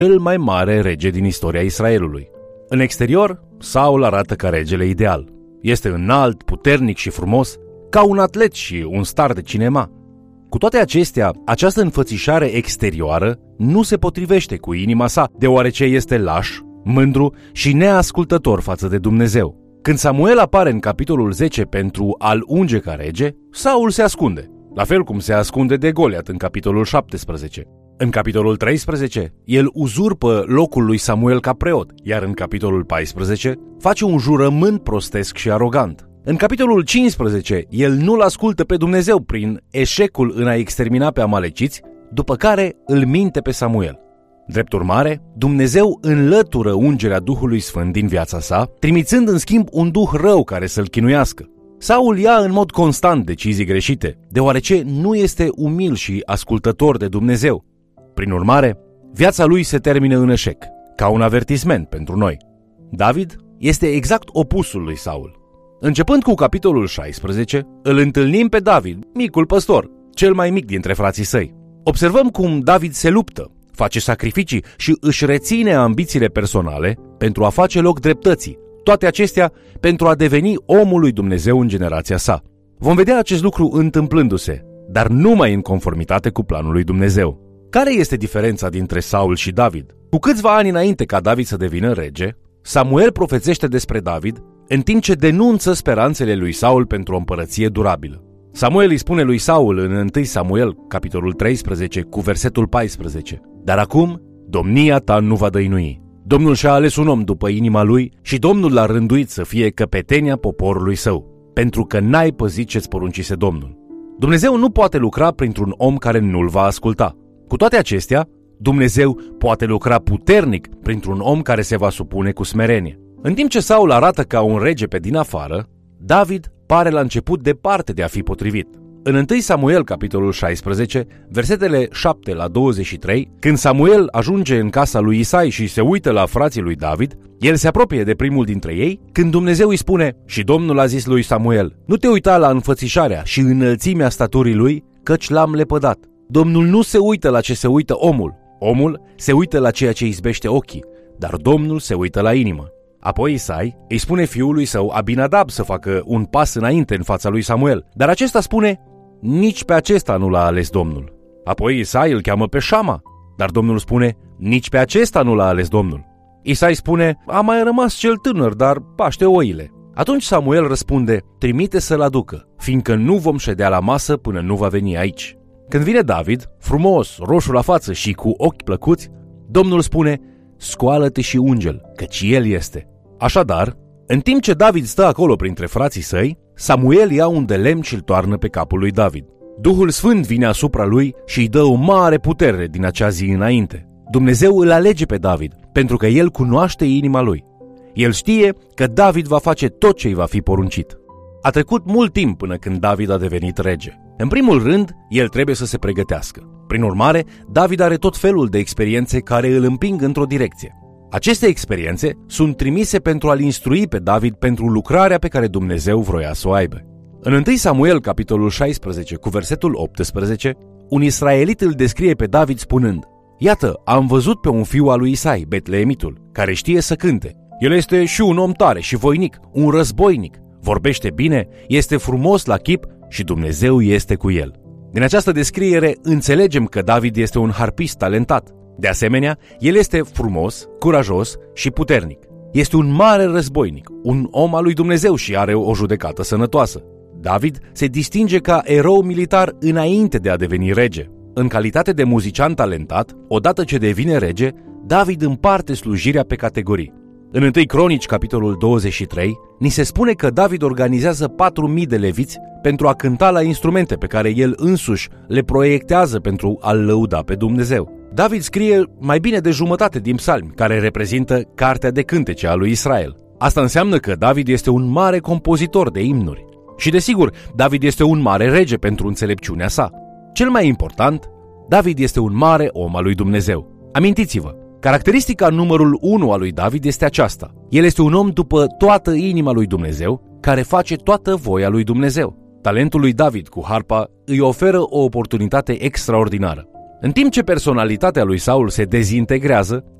cel mai mare rege din istoria Israelului. În exterior, Saul arată ca regele ideal. Este înalt, puternic și frumos, ca un atlet și un star de cinema. Cu toate acestea, această înfățișare exterioară nu se potrivește cu inima sa, deoarece este laș, mândru și neascultător față de Dumnezeu. Când Samuel apare în capitolul 10 pentru a-l unge ca rege, Saul se ascunde, la fel cum se ascunde de Goliat în capitolul 17. În capitolul 13, el uzurpă locul lui Samuel ca preot, iar în capitolul 14 face un jurământ prostesc și arogant. În capitolul 15, el nu-l ascultă pe Dumnezeu prin eșecul în a extermina pe amaleciți, după care îl minte pe Samuel. Drept urmare, Dumnezeu înlătură ungerea Duhului Sfânt din viața sa, trimițând în schimb un duh rău care să-l chinuiască. Saul ia în mod constant decizii greșite, deoarece nu este umil și ascultător de Dumnezeu. Prin urmare, viața lui se termină în eșec, ca un avertisment pentru noi. David este exact opusul lui Saul. Începând cu capitolul 16, îl întâlnim pe David, micul păstor, cel mai mic dintre frații săi. Observăm cum David se luptă, face sacrificii și își reține ambițiile personale pentru a face loc dreptății, toate acestea pentru a deveni omul lui Dumnezeu în generația sa. Vom vedea acest lucru întâmplându-se, dar numai în conformitate cu planul lui Dumnezeu. Care este diferența dintre Saul și David? Cu câțiva ani înainte ca David să devină rege, Samuel profețește despre David, în timp ce denunță speranțele lui Saul pentru o împărăție durabilă. Samuel îi spune lui Saul în 1 Samuel, capitolul 13, cu versetul 14: Dar acum, domnia ta nu va dăinui. Domnul și-a ales un om după inima lui și Domnul l-a rânduit să fie căpetenia poporului său, pentru că n-ai păzit ce-ți poruncise Domnul. Dumnezeu nu poate lucra printr-un om care nu-l va asculta. Cu toate acestea, Dumnezeu poate lucra puternic printr-un om care se va supune cu smerenie. În timp ce Saul arată ca un rege pe din afară, David pare la început departe de a fi potrivit. În 1 Samuel, capitolul 16, versetele 7 la 23, când Samuel ajunge în casa lui Isai și se uită la frații lui David, el se apropie de primul dintre ei, când Dumnezeu îi spune: Și Domnul a zis lui Samuel: Nu te uita la înfățișarea și înălțimea staturii lui, căci l-am lepădat. Domnul nu se uită la ce se uită omul. Omul se uită la ceea ce izbește ochii, dar Domnul se uită la inimă. Apoi Isai îi spune fiului său Abinadab să facă un pas înainte în fața lui Samuel, dar acesta spune: Nici pe acesta nu l-a ales Domnul. Apoi Isai îl cheamă pe Șama, dar Domnul spune: Nici pe acesta nu l-a ales Domnul. Isai spune: A mai rămas cel tânăr, dar paște oile. Atunci Samuel răspunde: Trimite să-l aducă, fiindcă nu vom ședea la masă până nu va veni aici. Când vine David, frumos, roșu la față și cu ochi plăcuți, Domnul spune: Scoală-te și unge-l, căci el este. Așadar, în timp ce David stă acolo printre frații săi, Samuel ia un de lemn și îl toarnă pe capul lui David. Duhul Sfânt vine asupra lui și îi dă o mare putere din acea zi înainte. Dumnezeu îl alege pe David, pentru că el cunoaște inima lui. El știe că David va face tot ce îi va fi poruncit. A trecut mult timp până când David a devenit rege. În primul rând, el trebuie să se pregătească. Prin urmare, David are tot felul de experiențe care îl împing într-o direcție. Aceste experiențe sunt trimise pentru a-l instrui pe David pentru lucrarea pe care Dumnezeu vroia să o aibă. În 1 Samuel, capitolul 16, cu versetul 18, un israelit îl descrie pe David spunând: Iată, am văzut pe un fiu al lui Isai, Betleemitul, care știe să cânte. El este și un om tare și voinic, un războinic. Vorbește bine, este frumos la chip și Dumnezeu este cu el. Din această descriere înțelegem că David este un harpist talentat. De asemenea, el este frumos, curajos și puternic. Este un mare războinic, un om al lui Dumnezeu și are o judecată sănătoasă. David se distinge ca erou militar înainte de a deveni rege. În calitate de muzician talentat, odată ce devine rege, David împarte slujirea pe categorii. În 1 Cronici, capitolul 23, ni se spune că David organizează 4.000 de leviți pentru a cânta la instrumente pe care el însuși le proiectează pentru a-L lăuda pe Dumnezeu. David scrie mai bine de jumătate din psalmi, care reprezintă cartea de cântece a lui Israel. Asta înseamnă că David este un mare compozitor de imnuri. Și desigur, David este un mare rege pentru înțelepciunea sa. Cel mai important, David este un mare om al lui Dumnezeu. Amintiți-vă, caracteristica numărul 1 a lui David este aceasta. El este un om după toată inima lui Dumnezeu, care face toată voia lui Dumnezeu. Talentul lui David cu harpa îi oferă o oportunitate extraordinară. În timp ce personalitatea lui Saul se dezintegrează,